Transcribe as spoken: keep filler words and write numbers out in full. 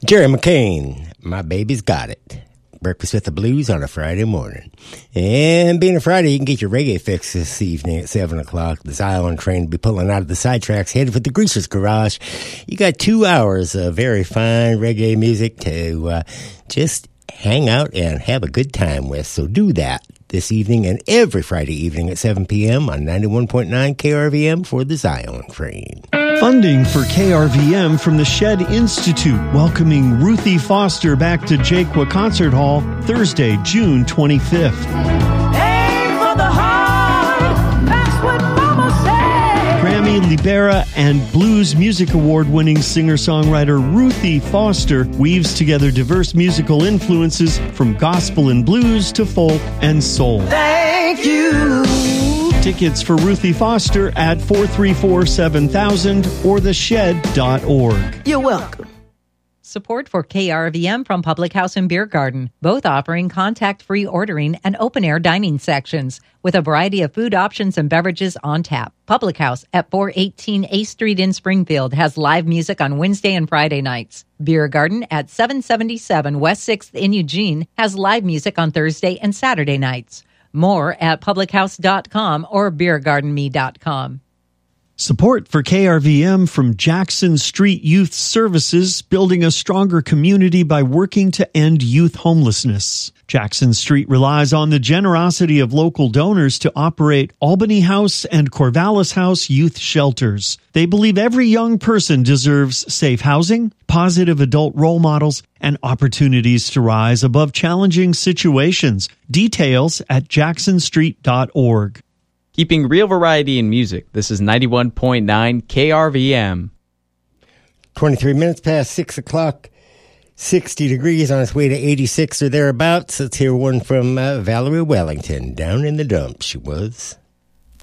Jerry McCain, My Baby's Got It. Breakfast with the Blues on a Friday morning. And being a Friday, you can get your reggae fix this evening at seven o'clock. The Zion train will be pulling out of the sidetracks, headed for the Greaser's Garage. You got two hours of very fine reggae music to uh, just hang out and have a good time with. So do that this evening and every Friday evening at seven p.m. on ninety-one point nine K R V M for the Zion train. Funding for K R V M from the Shed Institute, welcoming Ruthie Foster back to Jaquaa Concert Hall Thursday, June twenty-fifth. Aim for the heart, that's what Mama said. Grammy, Libera, and Blues Music Award-winning singer-songwriter Ruthie Foster weaves together diverse musical influences from gospel and blues to folk and soul. Thank you. Tickets for Ruthie Foster at four three four, seven thousand or the shed dot org. You're welcome. Support for K R V M from Public House and Beer Garden, both offering contact-free ordering and open-air dining sections with a variety of food options and beverages on tap. Public House at four eighteen A Street in Springfield has live music on Wednesday and Friday nights. Beer Garden at seven seventy-seven West sixth in Eugene has live music on Thursday and Saturday nights. More at public house dot com or beer garden me dot com. Support for K R V M from Jackson Street Youth Services, building a stronger community by working to end youth homelessness. Jackson Street relies on the generosity of local donors to operate Albany House and Corvallis House youth shelters. They believe every young person deserves safe housing, positive adult role models, and opportunities to rise above challenging situations. Details at jackson street dot org. Keeping real variety in music, this is ninety-one point nine K R V M. twenty-three minutes past six o'clock, sixty degrees on its way to eighty-six or thereabouts. Let's hear one from uh, Valerie Wellington. Down in the dumps she was.